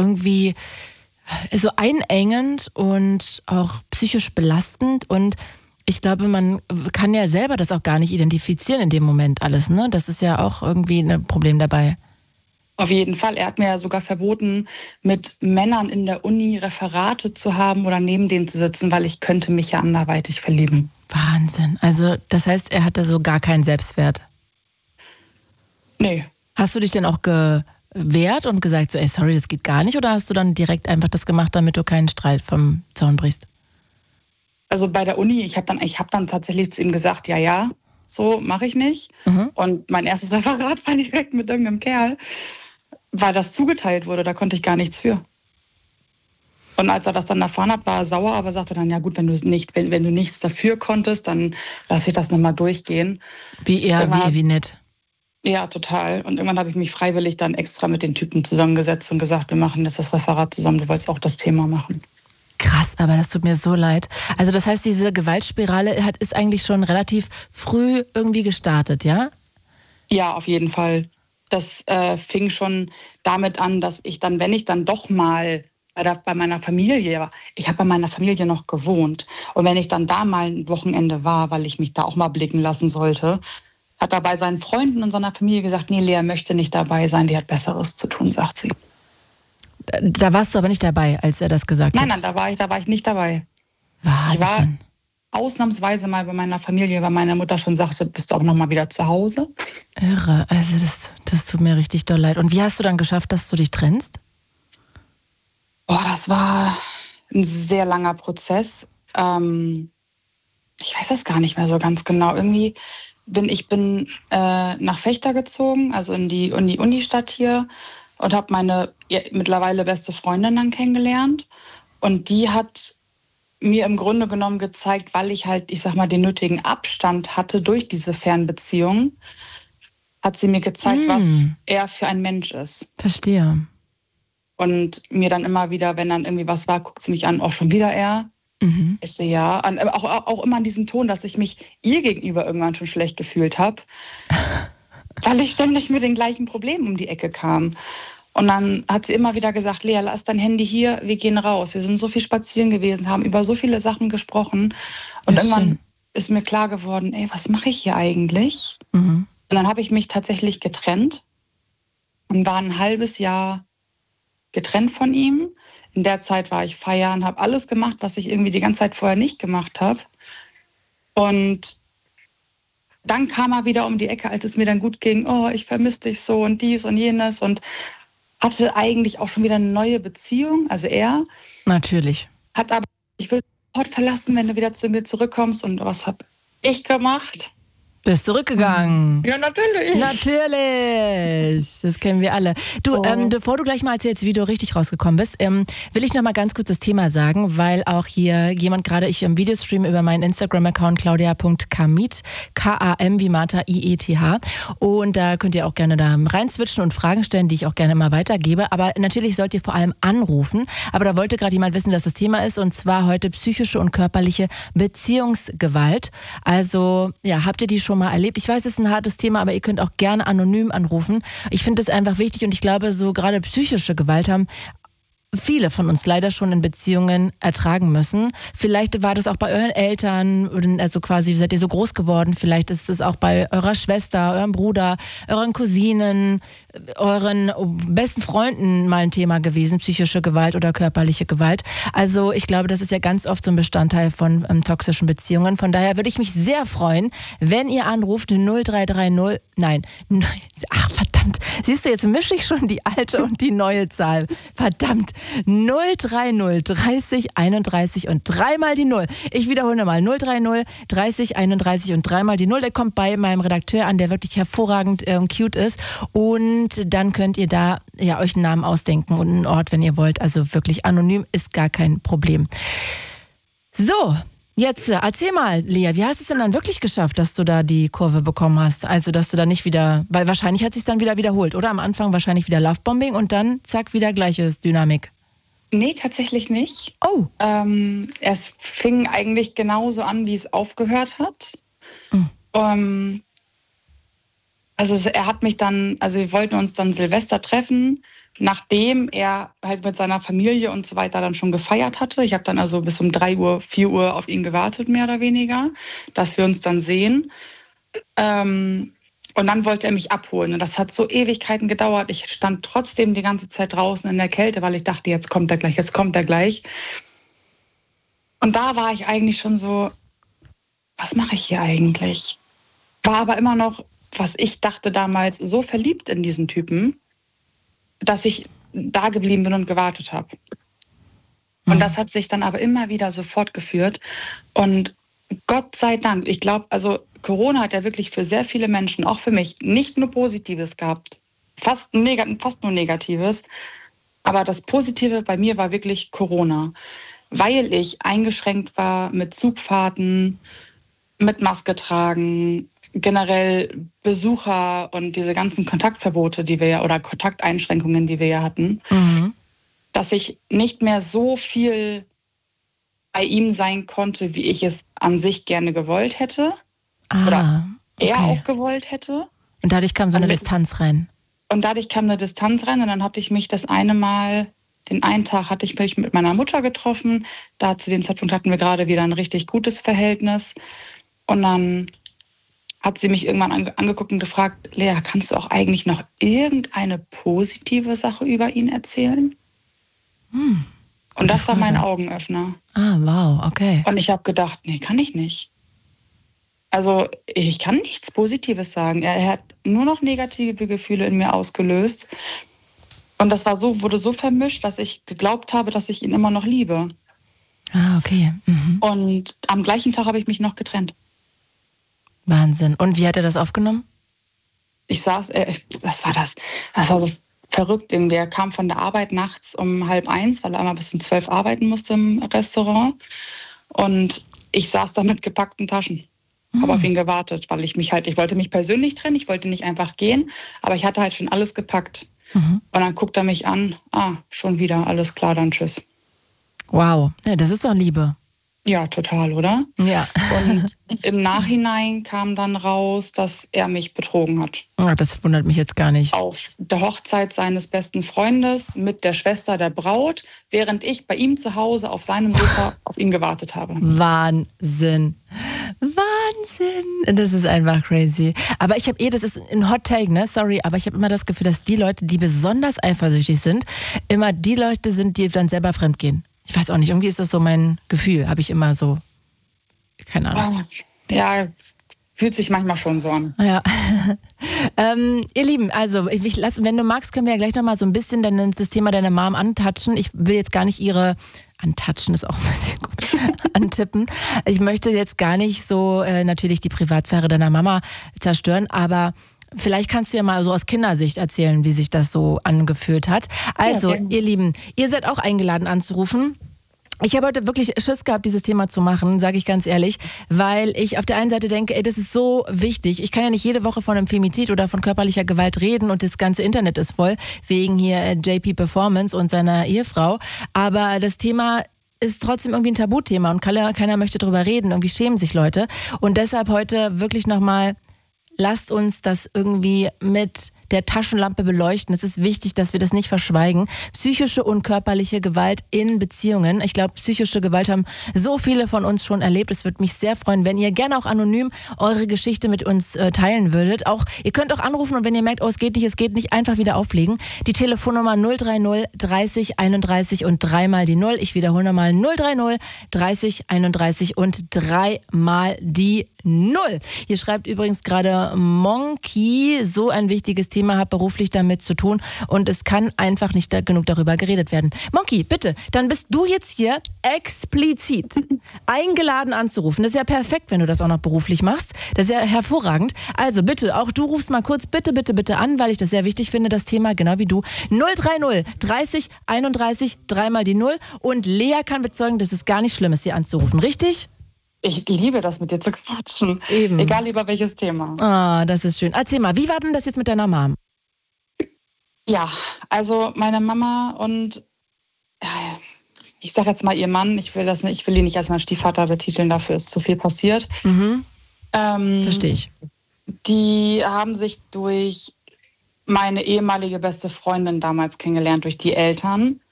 irgendwie so einengend und auch psychisch belastend. Und ich glaube, man kann ja selber das auch gar nicht identifizieren in dem Moment alles, ne? Das ist ja auch irgendwie ein Problem dabei. Auf jeden Fall. Er hat mir ja sogar verboten, mit Männern in der Uni Referate zu haben oder neben denen zu sitzen, weil ich könnte mich ja anderweitig verlieben. Wahnsinn. Also das heißt, er hatte so gar keinen Selbstwert. Nee. Hast du dich denn auch gewehrt und gesagt, so, ey, sorry, das geht gar nicht? Oder hast du dann direkt einfach das gemacht, damit du keinen Streit vom Zaun brichst? Also bei der Uni, ich hab dann tatsächlich zu ihm gesagt, ja, so mache ich nicht. Mhm. Und mein erstes Referat war direkt mit irgendeinem Kerl, weil das zugeteilt wurde, da konnte ich gar nichts für. Und als er das dann erfahren hat, war er sauer, aber sagte dann, ja gut, wenn du nichts dafür konntest, dann lass ich das nochmal durchgehen. Wie nett. Ja, total. Und irgendwann habe ich mich freiwillig dann extra mit den Typen zusammengesetzt und gesagt, wir machen jetzt das Referat zusammen, du wolltest auch das Thema machen. Krass, aber das tut mir so leid. Also das heißt, diese Gewaltspirale ist eigentlich schon relativ früh irgendwie gestartet, ja? Ja, auf jeden Fall. Das fing schon damit an, dass ich dann, wenn ich dann doch mal bei meiner Familie war, ich habe bei meiner Familie noch gewohnt. Und wenn ich dann da mal ein Wochenende war, weil ich mich da auch mal blicken lassen sollte, hat er bei seinen Freunden und seiner Familie gesagt, nee, Lea möchte nicht dabei sein, die hat Besseres zu tun, sagt sie. Da warst du aber nicht dabei, als er das gesagt hat. Nein, da war ich nicht dabei. Wahnsinn. Ich war ausnahmsweise mal bei meiner Familie, weil meine Mutter schon sagte, bist du auch noch mal wieder zu Hause? Irre, also das tut mir richtig doll leid. Und wie hast du dann geschafft, dass du dich trennst? Das war ein sehr langer Prozess. Ich weiß das gar nicht mehr so ganz genau. Irgendwie bin ich nach Vechta gezogen, also in die Unistadt hier, und habe meine mittlerweile beste Freundin dann kennengelernt. Und die hat mir im Grunde genommen gezeigt, weil ich halt, ich sag mal, den nötigen Abstand hatte durch diese Fernbeziehung, hat sie mir gezeigt, was er für ein Mensch ist. Verstehe. Und mir dann immer wieder, wenn dann irgendwie was war, guckt sie mich an, auch schon wieder er. Mhm. Ich so, ja. Auch immer an diesem Ton, dass ich mich ihr gegenüber irgendwann schon schlecht gefühlt habe, weil ich ständig mit den gleichen Problemen um die Ecke kam. Und dann hat sie immer wieder gesagt, Lea, lass dein Handy hier, wir gehen raus. Wir sind so viel spazieren gewesen, haben über so viele Sachen gesprochen. Und irgendwann ist mir klar geworden, ey, was mache ich hier eigentlich? Mhm. Und dann habe ich mich tatsächlich getrennt und war ein halbes Jahr getrennt von ihm. In der Zeit war ich feiern, habe alles gemacht, was ich irgendwie die ganze Zeit vorher nicht gemacht habe. Und dann kam er wieder um die Ecke, als es mir dann gut ging. Oh, ich vermisse dich so und dies und jenes. Und hatte eigentlich auch schon wieder eine neue Beziehung. Also er. Natürlich. Hat aber, ich will sofort verlassen, wenn du wieder zu mir zurückkommst. Und was habe ich gemacht? Bist zurückgegangen. Ja, natürlich. Natürlich. Das kennen wir alle. Du, bevor du gleich mal erzählst, wie du richtig rausgekommen bist, will ich noch mal ganz kurz das Thema sagen, weil auch hier jemand gerade, ich im Videostream über meinen Instagram-Account claudia.kamit, K-A-M wie Martha, I-E-T-H. Und da könnt ihr auch gerne da reinswitchen und Fragen stellen, die ich auch gerne immer weitergebe. Aber natürlich sollt ihr vor allem anrufen. Aber da wollte gerade jemand wissen, was das Thema ist. Und zwar heute psychische und körperliche Beziehungsgewalt. Also, ja, habt ihr die schon mal erlebt? Ich weiß, es ist ein hartes Thema, aber ihr könnt auch gerne anonym anrufen. Ich finde das einfach wichtig und ich glaube, so gerade psychische Gewalt haben viele von uns leider schon in Beziehungen ertragen müssen. Vielleicht war das auch bei euren Eltern, also quasi seid ihr so groß geworden, vielleicht ist es auch bei eurer Schwester, eurem Bruder, euren Cousinen, euren besten Freunden mal ein Thema gewesen, psychische Gewalt oder körperliche Gewalt. Also ich glaube, das ist ja ganz oft so ein Bestandteil von toxischen Beziehungen. Von daher würde ich mich sehr freuen, wenn ihr anruft 0330, verdammt, siehst du, jetzt mische ich schon die alte und die neue Zahl. Verdammt, 030 30 31 und dreimal die 0. Ich wiederhole nochmal, 030 30 31 und dreimal die 0. Der kommt bei meinem Redakteur an, der wirklich hervorragend cute ist. Und dann könnt ihr da ja euch einen Namen ausdenken und einen Ort, wenn ihr wollt. Also wirklich anonym ist gar kein Problem. So, jetzt erzähl mal, Lea, wie hast du es denn dann wirklich geschafft, dass du da die Kurve bekommen hast? Also, dass du da nicht wieder, weil wahrscheinlich hat es sich dann wieder wiederholt, oder? Am Anfang wahrscheinlich wieder Lovebombing und dann zack, wieder gleiches Dynamik. Nee, tatsächlich nicht. Oh. Es fing eigentlich genauso an, wie es aufgehört hat. Also er hat mich dann, also wir wollten uns dann Silvester treffen. nachdem er halt mit seiner Familie und so weiter dann schon gefeiert hatte. Ich habe dann also bis um 3 Uhr, 4 Uhr auf ihn gewartet, mehr oder weniger, dass wir uns dann sehen. Und dann wollte er mich abholen. Und das hat so Ewigkeiten gedauert. Ich stand trotzdem die ganze Zeit draußen in der Kälte, weil ich dachte, jetzt kommt er gleich, jetzt kommt er gleich. Und da war ich eigentlich schon so, was mache ich hier eigentlich? War aber immer noch, was ich dachte damals, so verliebt in diesen Typen, dass ich da geblieben bin und gewartet habe. Und das hat sich dann aber immer wieder so fortgeführt. Und Gott sei Dank, ich glaube, also Corona hat ja wirklich für sehr viele Menschen, auch für mich, nicht nur Positives gehabt, fast nur Negatives. Aber das Positive bei mir war wirklich Corona, weil ich eingeschränkt war mit Zugfahrten, mit Maske tragen, generell Besucher und diese ganzen Kontaktverbote, die wir ja, oder Kontakteinschränkungen, die wir ja hatten, dass ich nicht mehr so viel bei ihm sein konnte, wie ich es an sich gerne gewollt hätte. Oder er auch gewollt hätte. Und dadurch kam so eine Distanz rein. Und dadurch kam eine Distanz rein und dann hatte ich mich den einen Tag hatte ich mich mit meiner Mutter getroffen. Da zu dem Zeitpunkt hatten wir gerade wieder ein richtig gutes Verhältnis. Und dann hat sie mich irgendwann angeguckt und gefragt, Lea, kannst du auch eigentlich noch irgendeine positive Sache über ihn erzählen? Und das war mein Augenöffner. Wow, okay. Und ich habe gedacht, nee, kann ich nicht. Also ich kann nichts Positives sagen. Er hat nur noch negative Gefühle in mir ausgelöst. Und das wurde so vermischt, dass ich geglaubt habe, dass ich ihn immer noch liebe. Okay. Und am gleichen Tag habe ich mich noch getrennt. Wahnsinn. Und wie hat er das aufgenommen? Ich saß, das war so verrückt irgendwie. Er kam von der Arbeit nachts um 12:30, weil er einmal bis um 12 arbeiten musste im Restaurant. Und ich saß da mit gepackten Taschen. Habe auf ihn gewartet, weil ich wollte mich persönlich trennen, ich wollte nicht einfach gehen, aber ich hatte halt schon alles gepackt. Und dann guckt er mich an, schon wieder, alles klar, dann tschüss. Wow, ja, das ist doch Liebe. Ja, total, oder? Ja. Und im Nachhinein kam dann raus, dass er mich betrogen hat. Das wundert mich jetzt gar nicht. Auf der Hochzeit seines besten Freundes mit der Schwester der Braut, während ich bei ihm zu Hause auf seinem Sofa auf ihn gewartet habe. Wahnsinn. Das ist einfach crazy. Aber ich habe das ist ein Hot Take, ne? Sorry, aber ich habe immer das Gefühl, dass die Leute, die besonders eifersüchtig sind, immer die Leute sind, die dann selber fremdgehen. Ich weiß auch nicht, irgendwie ist das so mein Gefühl, habe ich immer so, keine Ahnung. Ja, fühlt sich manchmal schon so an. Ja. Ihr Lieben, also wenn du magst, können wir ja gleich nochmal so ein bisschen das Thema deiner Mom antatschen. Ich will jetzt gar nicht antatschen ist auch ein bisschen gut, antippen. Ich möchte jetzt gar nicht so natürlich die Privatsphäre deiner Mama zerstören, aber vielleicht kannst du ja mal so aus Kindersicht erzählen, wie sich das so angefühlt hat. Also, ja, ihr Lieben, ihr seid auch eingeladen anzurufen. Ich habe heute wirklich Schiss gehabt, dieses Thema zu machen, sage ich ganz ehrlich, weil ich auf der einen Seite denke, das ist so wichtig. Ich kann ja nicht jede Woche von einem Femizid oder von körperlicher Gewalt reden und das ganze Internet ist voll, wegen hier JP Performance und seiner Ehefrau. Aber das Thema ist trotzdem irgendwie ein Tabuthema und keiner möchte drüber reden. Irgendwie schämen sich Leute. Und deshalb heute wirklich nochmal, lasst uns das irgendwie mit der Taschenlampe beleuchten. Es ist wichtig, dass wir das nicht verschweigen. Psychische und körperliche Gewalt in Beziehungen. Ich glaube, psychische Gewalt haben so viele von uns schon erlebt. Es würde mich sehr freuen, wenn ihr gerne auch anonym eure Geschichte mit uns teilen würdet. Ihr könnt auch anrufen und wenn ihr merkt, es geht nicht, einfach wieder auflegen. Die Telefonnummer 030 30 31 und 3 mal die 0. Ich wiederhole nochmal 030 30 31 und 3 mal die 0. Hier schreibt übrigens gerade Monkey, so ein wichtiges Thema, hat beruflich damit zu tun und es kann einfach nicht genug darüber geredet werden. Monkey, bitte, dann bist du jetzt hier explizit eingeladen anzurufen. Das ist ja perfekt, wenn du das auch noch beruflich machst. Das ist ja hervorragend. Also bitte, auch du rufst mal kurz bitte an, weil ich das sehr wichtig finde, das Thema, genau wie du. 030 30 31 3 mal die 0 und Lea kann bezeugen, dass es gar nicht schlimm ist, hier anzurufen. Richtig? Ich liebe das, mit dir zu quatschen. Eben. Egal über welches Thema. Das ist schön. Erzähl mal, wie war denn das jetzt mit deiner Mom? Ja, also meine Mama und ich sage jetzt mal ihr Mann, ich will ihn nicht als meinen Stiefvater betiteln, dafür ist zu viel passiert. Verstehe ich. Die haben sich durch meine ehemalige beste Freundin damals kennengelernt durch die Eltern.